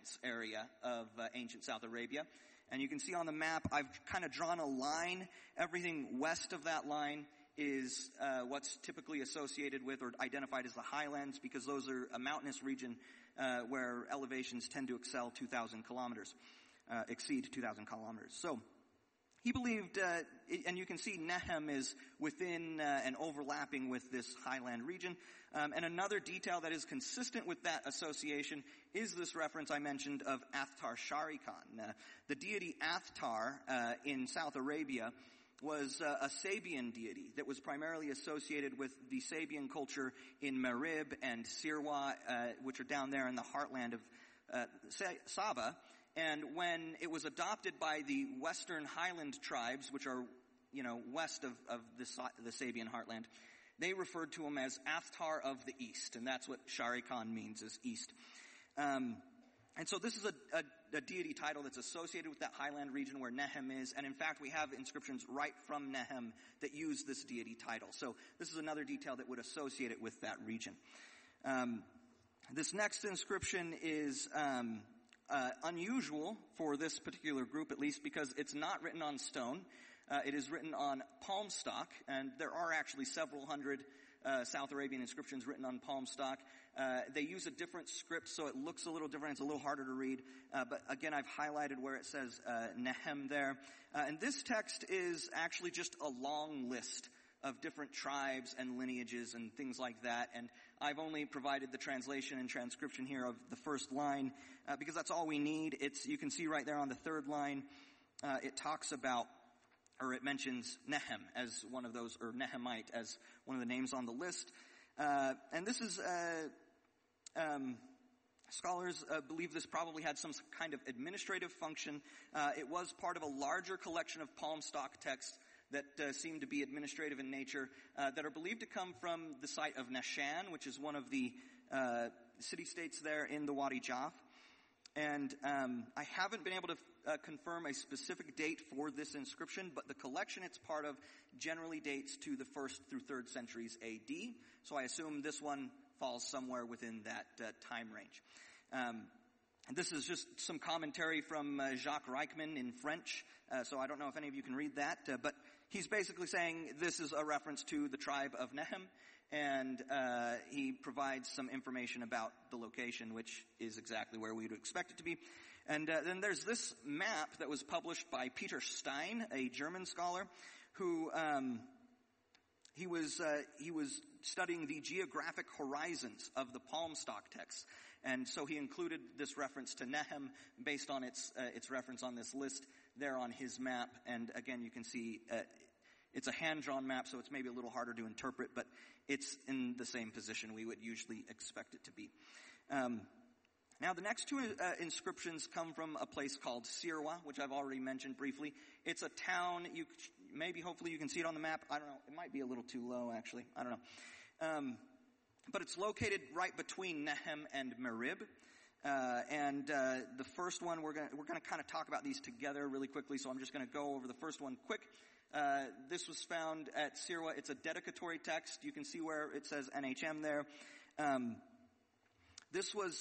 highlands area of ancient South Arabia. And you can see on the map, I've kind of drawn a line. Everything west of that line is what's typically associated with or identified as the highlands, because those are a mountainous region where elevations tend to exceed 2,000 kilometers. So he believed, and you can see Nehem is within and overlapping with this highland region. And another detail that is consistent with that association is this reference I mentioned of Athtar Sharikhan. The deity Athtar in South Arabia was a Sabian deity that was primarily associated with the Sabian culture in Marib and Sirwa, which are down there in the heartland of Saba. And when it was adopted by the Western Highland tribes, which are, west of the Sabian heartland, they referred to him as Athtar of the East, and that's what Sharikhan means, is East. And so this is a deity title that's associated with that highland region where Nehem is, and in fact we have inscriptions right from Nehem that use this deity title. So this is another detail that would associate it with that region. This next inscription is unusual for this particular group, at least, because it's not written on stone. It is written on palm stock, and there are actually several hundred South Arabian inscriptions written on palm stock. They use a different script, so it looks a little different. It's a little harder to read. But again, I've highlighted where it says Nehem there. And this text is actually just a long list of different tribes and lineages and things like that. And I've only provided the translation and transcription here of the first line because that's all we need. You can see right there on the third line, it talks about, or it mentions Nehem as one of those, or Nehemite as one of the names on the list. And this is, scholars believe this probably had some kind of administrative function. It was part of a larger collection of palm stock texts that seem to be administrative in nature, that are believed to come from the site of Nashan, which is one of the city-states there in the Wadi Jaf. And I haven't been able to confirm a specific date for this inscription, but the collection it's part of generally dates to the 1st through 3rd centuries AD. So I assume this one falls somewhere within that time range. This is just some commentary from Jacques Reichmann in French, so I don't know if any of you can read that, but he's basically saying this is a reference to the tribe of Nehem, and he provides some information about the location, which is exactly where we would expect it to be. And then there's this map that was published by Peter Stein, a German scholar, who he was studying the geographic horizons of the palm stock texts. And so he included this reference to Nehem based on its reference on this list there on his map. And again, you can see it's a hand-drawn map, so it's maybe a little harder to interpret, but it's in the same position we would usually expect it to be. Now, the next two inscriptions come from a place called Sirwa, which I've already mentioned briefly. It's a town. Hopefully you can see it on the map. I don't know. It might be a little too low, actually. I don't know. But it's located right between Nehem and Marib. And the first one, we're going to kind of talk about these together really quickly, so I'm just going to go over the first one quick. This was found at Sirwa. It's a dedicatory text. You can see where it says NHM there. This was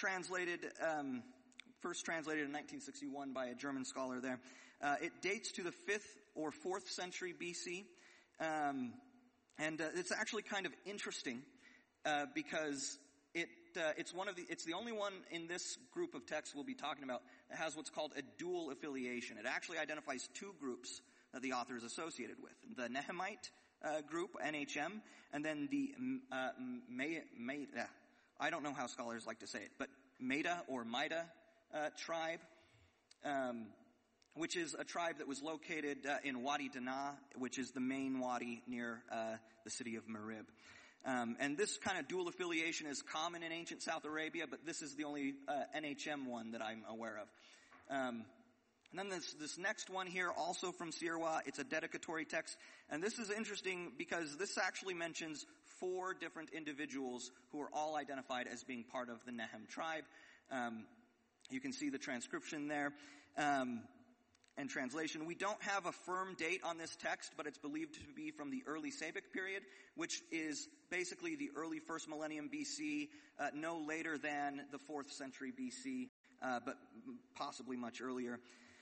first translated in 1961 by a German scholar there. It dates to the 5th or 4th century BC. And it's actually kind of interesting because it's the only one in this group of texts we'll be talking about that has what's called a dual affiliation. It actually identifies two groups that the author is associated with: the Nehemite group, NHM, and then the Maida. I don't know how scholars like to say it, but Maida or Maida tribe, which is a tribe that was located in Wadi Dana, which is the main wadi near the city of Marib. And this kind of dual affiliation is common in ancient South Arabia, but this is the only NHM one that I'm aware of. And then this next one here, also from Sirwa, it's a dedicatory text. And this is interesting because this actually mentions 4 different individuals who are all identified as being part of the Nehem tribe. You can see the transcription there. and translation. We don't have a firm date on this text, but it's believed to be from the early Sabbath period, which is basically the early first millennium BC, no later than the 4th century BC, but possibly much earlier.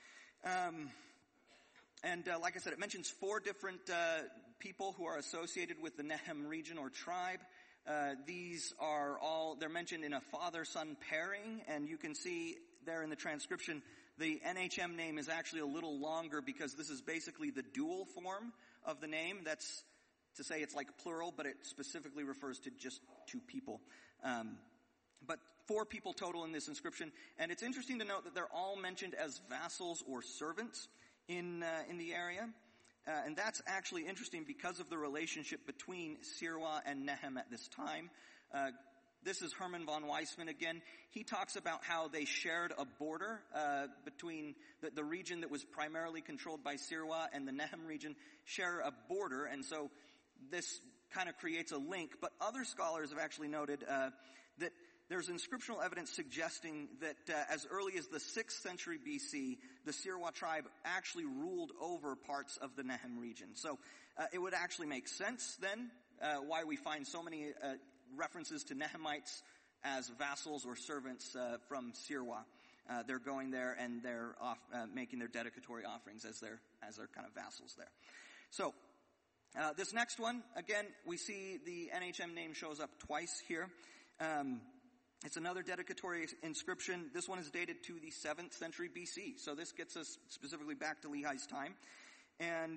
Like I said, it mentions 4 different people who are associated with the Nehem region or tribe. These are all, they're mentioned in a father-son pairing, and you can see there in the transcription, the NHM name is actually a little longer because this is basically the dual form of the name. That's to say it's like plural, but it specifically refers to just 2 people. But 4 people total in this inscription, and it's interesting to note that they're all mentioned as vassals or servants in the area. And that's actually interesting because of the relationship between Sirwa and Nehem at this time. This is Herman von Weissman again. He talks about how they shared a border between the region that was primarily controlled by Sirwa and the Nehem region share a border, and so this kind of creates a link. But other scholars have actually noted that there's inscriptional evidence suggesting that as early as the 6th century BC, the Sirwa tribe actually ruled over parts of the Nehem region. So it would actually make sense then why we find so many references to Nehemites as vassals or servants from Sirwa. They're going there and they're making their dedicatory offerings as their kind of vassals there. So this next one, again, we see the NHM name shows up twice here. It's another dedicatory inscription. This one is dated to the 7th century BC. So this gets us specifically back to Lehi's time. And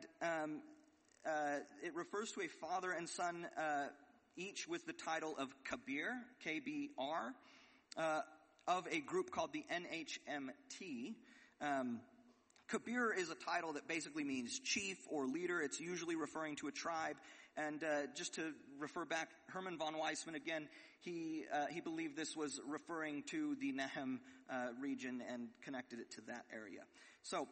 it refers to a father and son, each with the title of Kabir, K-B-R, of a group called the NHMT. Kabir is a title that basically means chief or leader. It's usually referring to a tribe. And just to refer back, Herman von Weissman again, he believed this was referring to the Nehem region and connected it to that area. So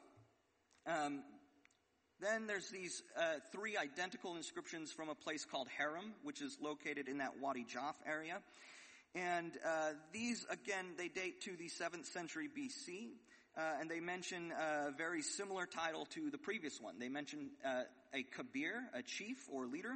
then there's these 3 identical inscriptions from a place called Haram, which is located in that Wadi Jaf area. And these, again, they date to the 7th century BC. And they mention a very similar title to the previous one. They mention a Kabir, a chief or leader,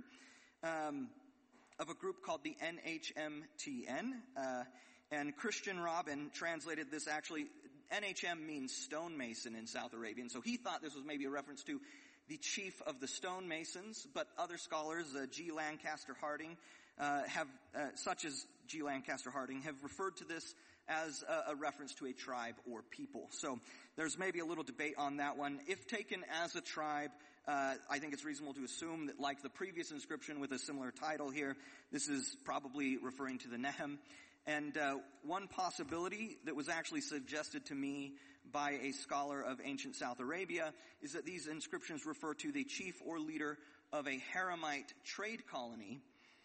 of a group called the NHMTN. And Christian Robin translated this actually, NHM means stonemason in South Arabian. So he thought this was maybe a reference to the chief of the stonemasons, but other scholars, G. Lancaster Harding, such as G. Lancaster Harding, have referred to this as a reference to a tribe or people. So there's maybe a little debate on that one. If taken as a tribe, I think it's reasonable to assume that, like the previous inscription with a similar title here, this is probably referring to the Nehem. And one possibility that was actually suggested to me by a scholar of ancient South Arabia is that these inscriptions refer to the chief or leader of a Haramite trade colony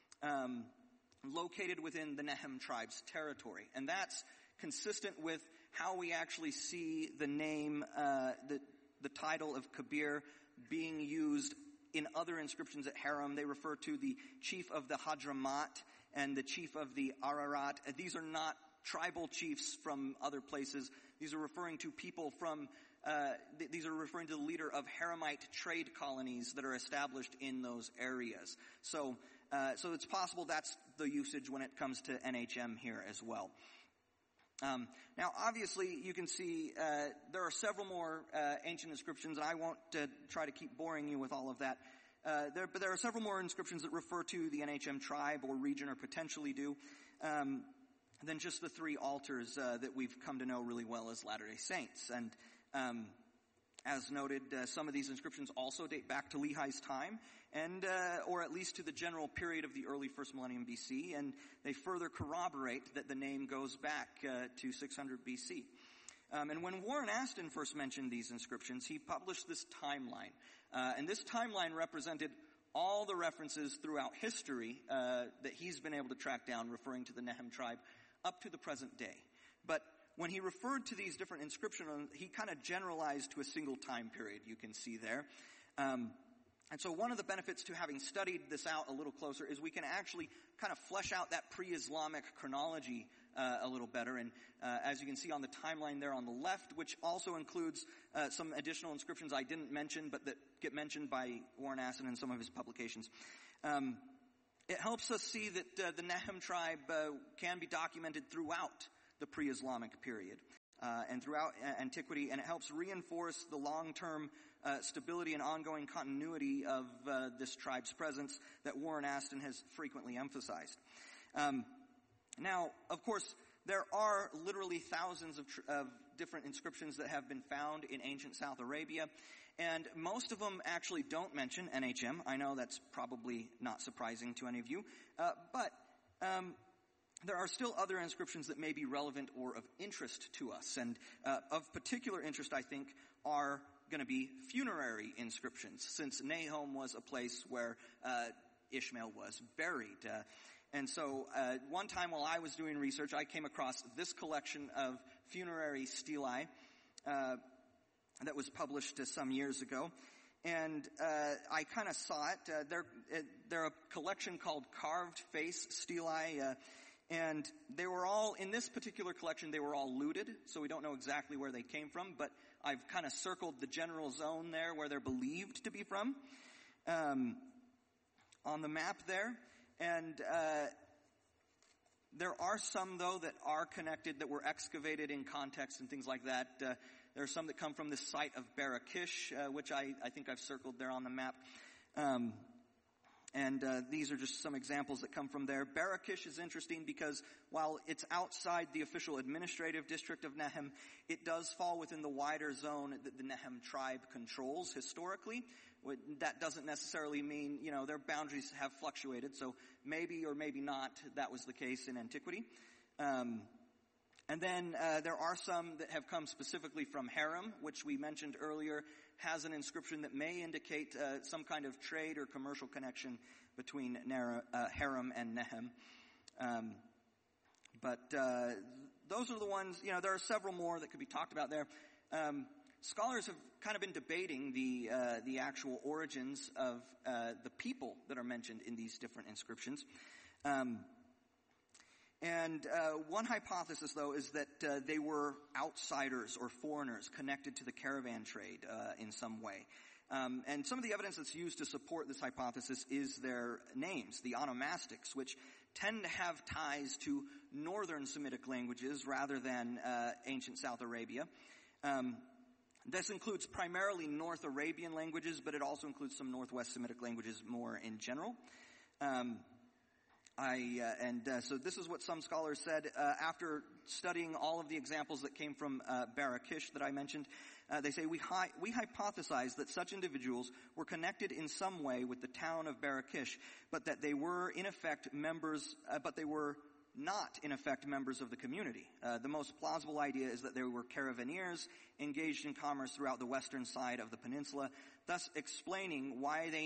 located within the Nehem tribe's territory. And that's consistent with how we actually see the name, the title of Kabir being used in other inscriptions at Haram. They refer to the chief of the Hadramat and the chief of the Ararat. These are not tribal chiefs from other places. These are referring to people from, these are referring to the leader of Haramite trade colonies that are established in those areas. So it's possible that's the usage when it comes to NHM here as well. Now, obviously, you can see there are several more ancient inscriptions, and I won't try to keep boring you with all of that. But there are several more inscriptions that refer to the NHM tribe or region, or potentially do, than just the 3 altars that we've come to know really well as Latter-day Saints. And as noted, some of these inscriptions also date back to Lehi's time, and or at least to the general period of the early 1st millennium BC, and they further corroborate that the name goes back to 600 BC. And when Warren Aston first mentioned these inscriptions, he published this timeline. And this timeline represented all the references throughout history that he's been able to track down referring to the Nehem tribe up to the present day. But when he referred to these different inscriptions, he kind of generalized to a single time period, you can see there. And so one of the benefits to having studied this out a little closer is we can actually kind of flesh out that pre-Islamic chronology a little better. And as you can see on the timeline there on the left, which also includes some additional inscriptions I didn't mention, but that get mentioned by Warren Aston in some of his publications. It helps us see that the Nehem tribe can be documented throughout the pre-Islamic period and throughout antiquity, and it helps reinforce the long-term stability and ongoing continuity of this tribe's presence that Warren Aston has frequently emphasized. Now, of course, there are literally thousands of different inscriptions that have been found in ancient South Arabia, and most of them actually don't mention NHM. I know that's probably not surprising to any of you, but there are still other inscriptions that may be relevant or of interest to us, and of particular interest, I think, are going to be funerary inscriptions, since Nahom was a place where Ishmael was buried. And so one time while I was doing research, I came across this collection of funerary stelae that was published some years ago. And I kind of saw it. They're a collection called Carved Face Stelae. And they were all, in this particular collection, they were all looted. So we don't know exactly where they came from. But I've kind of circled the general zone there where they're believed to be from on the map there. And there are some, though, that are connected, that were excavated in context and things like that. There are some that come from the site of Barakish, which I think I've circled there on the map. And these are just some examples that come from there. Barakish is interesting because while it's outside the official administrative district of Nehem, it does fall within the wider zone that the Nehem tribe controls historically. That doesn't necessarily mean, their boundaries have fluctuated, so maybe or maybe not that was the case in antiquity. And then there are some that have come specifically from Haram, which we mentioned earlier, has an inscription that may indicate some kind of trade or commercial connection between Haram and Nehem. But those are the ones, there are several more that could be talked about there. Scholars have kind of been debating the actual origins of the people that are mentioned in these different inscriptions. And one hypothesis, though, is that they were outsiders or foreigners connected to the caravan trade in some way. And some of the evidence that's used to support this hypothesis is their names, the onomastics, which tend to have ties to northern Semitic languages rather than ancient South Arabia. This includes primarily North Arabian languages, but it also includes some Northwest Semitic languages more in general. So this is what some scholars said after studying all of the examples that came from Barakish that I mentioned. They say, we hypothesize that such individuals were connected in some way with the town of Barakish, but that they were in effect members, but they were not in effect members of the community. The most plausible idea is that they were caravaneers engaged in commerce throughout the western side of the peninsula, thus explaining why they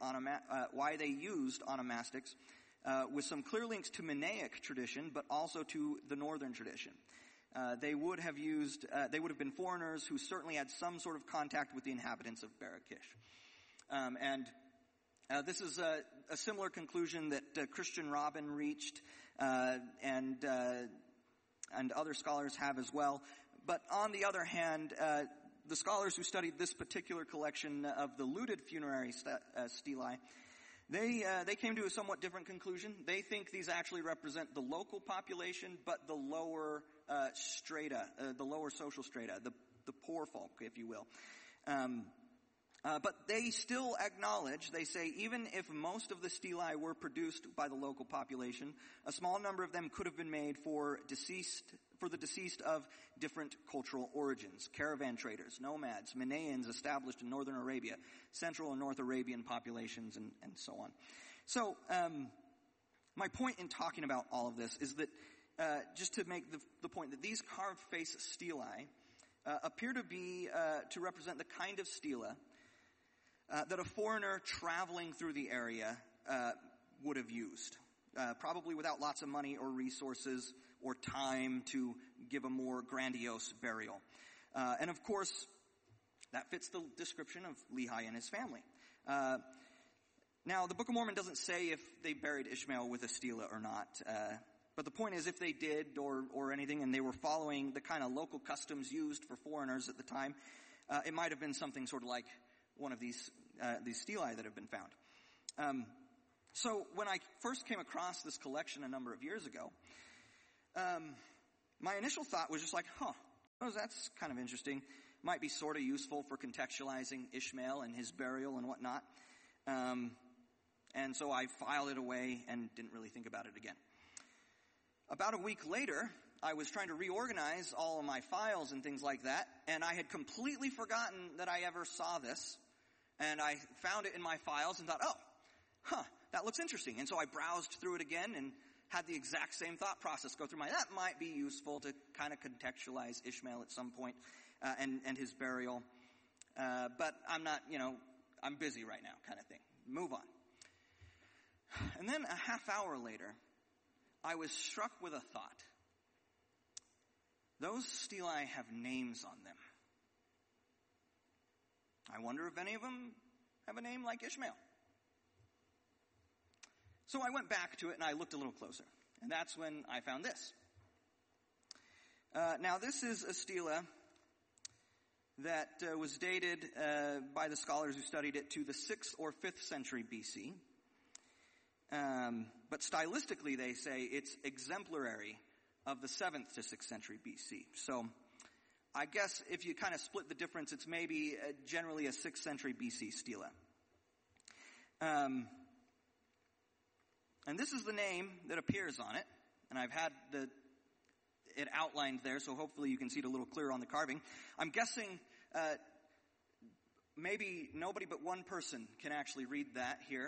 used onomastics. With some clear links to Mannaic tradition, but also to the northern tradition. They would have been foreigners who certainly had some sort of contact with the inhabitants of Barakish. This is a similar conclusion that Christian Robin reached, and other scholars have as well. But on the other hand, the scholars who studied this particular collection of the looted funerary stelae, They came to a somewhat different conclusion. They think these actually represent the local population, but the lower strata, the lower social strata, the poor folk, if you will. But they still acknowledge, they say, even if most of the stelae were produced by the local population, a small number of them could have been made for the deceased of different cultural origins. Caravan traders, nomads, Mannaians established in northern Arabia, central and North Arabian populations, and so on. So, my point in talking about all of this is that, just to make the point that these carved face stelae appear to represent the kind of stela that a foreigner traveling through the area would have used, probably without lots of money or resources or time to give a more grandiose burial. And of course, that fits the description of Lehi and his family. Now, the Book of Mormon doesn't say if they buried Ishmael with a stela or not. But the point is, if they did or anything, and they were following the kind of local customs used for foreigners at the time, it might have been something sort of like one of these stelae that have been found. So when I first came across this collection a number of years ago, my initial thought was just like, that's kind of interesting. Might be sort of useful for contextualizing Ishmael and his burial and whatnot. And so I filed it away and didn't really think about it again. About a week later, I was trying to reorganize all of my files and things like that, and I had completely forgotten that I ever saw this. And I found it in my files and thought, that looks interesting. And so I browsed through it again and had the exact same thought process go through that might be useful to kind of contextualize Ishmael at some point, and his burial. But I'm not, I'm busy right now kind of thing. Move on. And then a half hour later, I was struck with a thought. Those stelae have names on them. I wonder if any of them have a name like Ishmael. So I went back to it and I looked a little closer. And that's when I found this. Now this is a stela that was dated by the scholars who studied it to the 6th or 5th century BC. But stylistically they say it's exemplary of the 7th to 6th century BC. So I guess if you kind of split the difference, it's maybe generally a 6th century BC stela. And this is the name that appears on it. And I've had it outlined there, so hopefully you can see it a little clearer on the carving. I'm guessing maybe nobody but one person can actually read that here.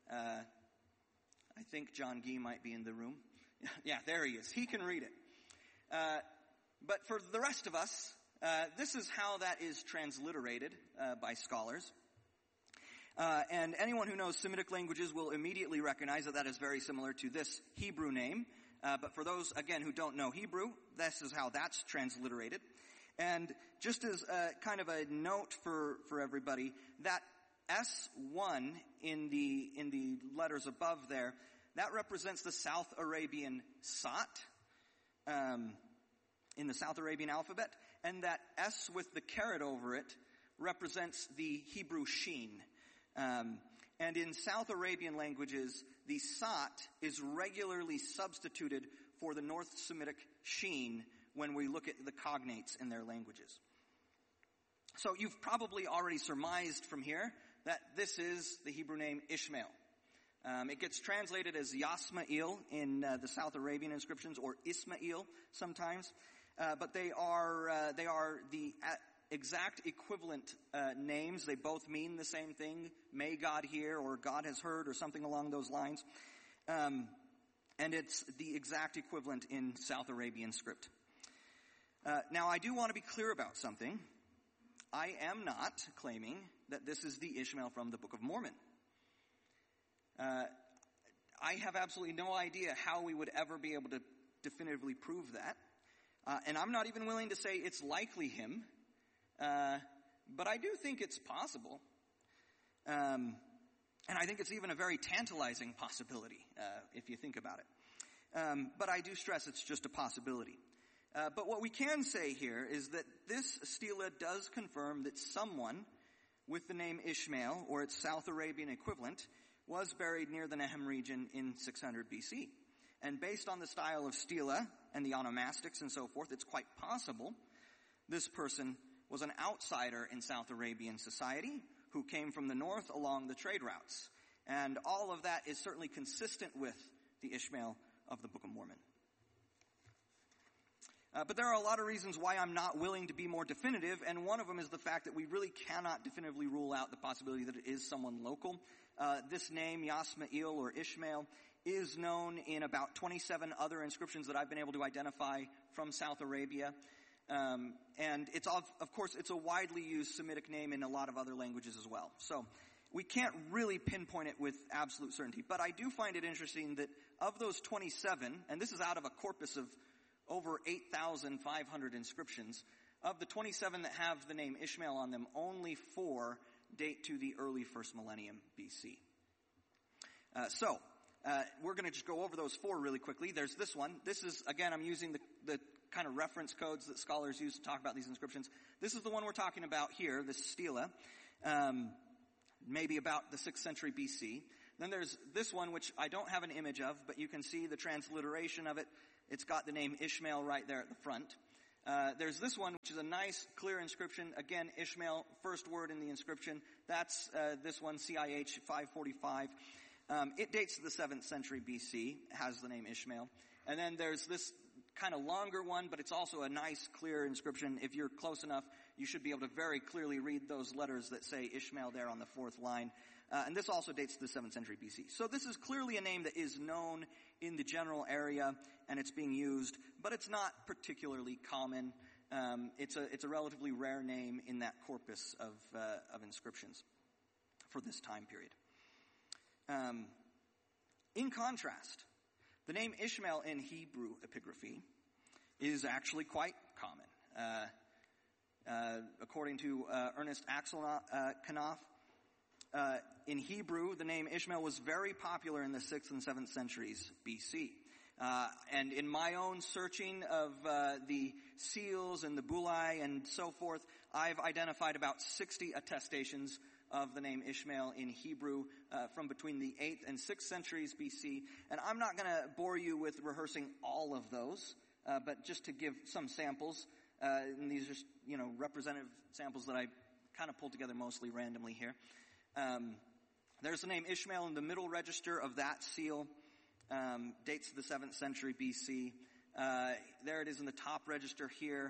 I think John Gee might be in the room. Yeah, there he is. He can read it. But for the rest of us, this is how that is transliterated by scholars. And anyone who knows Semitic languages will immediately recognize that is very similar to this Hebrew name. But for those, again, who don't know Hebrew, this is how that's transliterated. And just as kind of a note for everybody, that S1 in the letters above there, that represents the South Arabian Sat in the South Arabian alphabet. And that S with the caret over it represents the Hebrew Shin. And in South Arabian languages, the Sat is regularly substituted for the North Semitic Shin when we look at the cognates in their languages. So you've probably already surmised from here that this is the Hebrew name Ishmael. It gets translated as Yasma'il in the South Arabian inscriptions, or Ismail sometimes. But they are the exact equivalent names. They both mean the same thing. May God hear, or God has heard, or something along those lines. And it's the exact equivalent in South Arabian script. Now, I do want to be clear about something. I am not claiming that this is the Ishmael from the Book of Mormon. I have absolutely no idea how we would ever be able to definitively prove that. And I'm not even willing to say it's likely him. But I do think it's possible. And I think it's even a very tantalizing possibility, if you think about it. But I do stress it's just a possibility. But what we can say here is that this stela does confirm that someone with the name Ishmael, or its South Arabian equivalent, was buried near the Nehem region in 600 BC. And based on the style of stela and the onomastics and so forth, it's quite possible this person was an outsider in South Arabian society who came from the north along the trade routes. And all of that is certainly consistent with the Ishmael of the Book of Mormon. But there are a lot of reasons why I'm not willing to be more definitive, and one of them is the fact that we really cannot definitively rule out the possibility that it is someone local. This name, Yasma'il or Ishmael, is known in about 27 other inscriptions that I've been able to identify from South Arabia. And it's of course, it's a widely used Semitic name in a lot of other languages as well. So we can't really pinpoint it with absolute certainty. But I do find it interesting that of those 27, and this is out of a corpus of over 8,500 inscriptions, of the 27 that have the name Ishmael on them, only 4 date to the early first millennium BC. we're going to just go over those 4 really quickly. There's this one. This is, again, I'm using the kind of reference codes that scholars use to talk about these inscriptions. This is the one we're talking about here, this stela, maybe about the 6th century BC. Then there's this one, which I don't have an image of, but you can see the transliteration of it. It's got the name Ishmael right there at the front. There's this one, which is a nice, clear inscription. Again, Ishmael, first word in the inscription. That's this one, CIH 545. It dates to the 7th century BC, has the name Ishmael. And then there's this kind of longer one, but it's also a nice, clear inscription. If you're close enough, you should be able to very clearly read those letters that say Ishmael there on the 4th line. And this also dates to the 7th century BC. So this is clearly a name that is known in the general area, and it's being used, but it's not particularly common. It's a relatively rare name in that corpus of inscriptions for this time period. In contrast, the name Ishmael in Hebrew epigraphy is actually quite common. According to Ernest Axelknauf, in Hebrew, the name Ishmael was very popular in the 6th and 7th centuries BC. And in my own searching of the seals and the bullae and so forth, I've identified about 60 attestations of the name Ishmael in Hebrew from between the 8th and 6th centuries BC. And I'm not going to bore you with rehearsing all of those, but just to give some samples. And these are just, representative samples that I kind of pulled together mostly randomly here. There's the name Ishmael in the middle register of that seal. Dates to the 7th century BC. There it is in the top register here.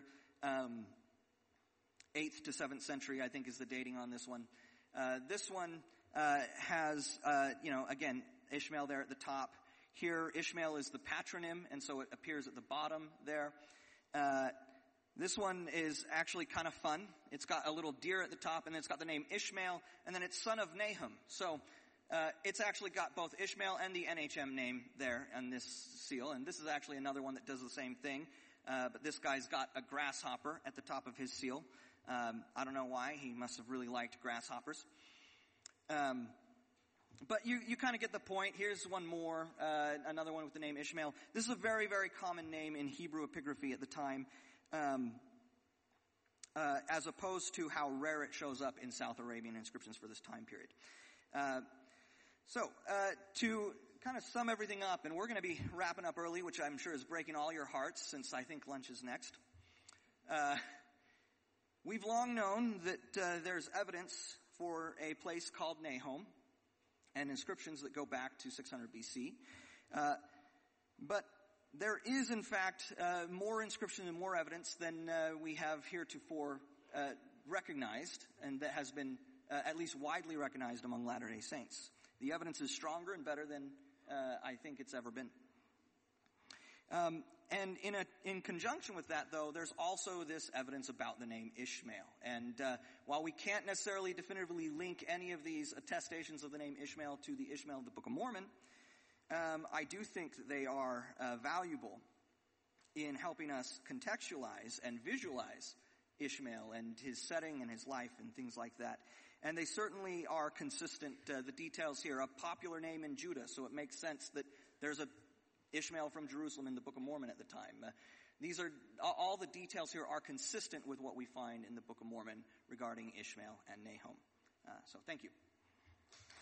8th to 7th century, I think, is the dating on this one. This one has, again, Ishmael there at the top. Here, Ishmael is the patronym, and so it appears at the bottom there. This one is actually kind of fun. It's got a little deer at the top, and then it's got the name Ishmael, and then it's son of Nahum. So it's actually got both Ishmael and the NHM name there on this seal, and this is actually another one that does the same thing. But this guy's got a grasshopper at the top of his seal. I don't know why. He must have really liked grasshoppers. But you kind of get the point. Here's one more, another one with the name Ishmael. This is a very, very common name in Hebrew epigraphy at the time, as opposed to how rare it shows up in South Arabian inscriptions for this time period. So to kind of sum everything up, and we're going to be wrapping up early, which I'm sure is breaking all your hearts since I think lunch is next. We've long known that there's evidence for a place called Nahom and inscriptions that go back to 600 BC. But there is, in fact, more inscription and more evidence than we have heretofore recognized, and that has been at least widely recognized among Latter-day Saints. The evidence is stronger and better than I think it's ever been. And in conjunction with that, though, there's also this evidence about the name Ishmael. And while we can't necessarily definitively link any of these attestations of the name Ishmael to the Ishmael of the Book of Mormon, I do think that they are valuable in helping us contextualize and visualize Ishmael and his setting and his life and things like that. And they certainly are consistent. The details here, a popular name in Judah, so it makes sense that there's a Ishmael from Jerusalem in the Book of Mormon at the time. These are all the details here are consistent with what we find in the Book of Mormon regarding Ishmael and Nahom. So thank you.